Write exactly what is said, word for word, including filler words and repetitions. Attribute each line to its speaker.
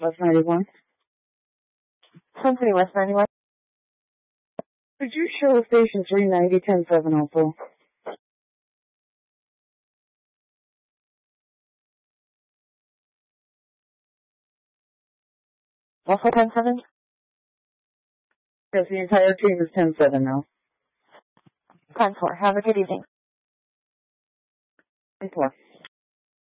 Speaker 1: West ninety-one.
Speaker 2: ten three West ninety-one.
Speaker 1: Could you show station three ninety, ten seven oh four?
Speaker 2: Also ten seven?
Speaker 1: Yes, the entire team is ten seven now.
Speaker 2: ten four. Have a good evening.
Speaker 1: ten four.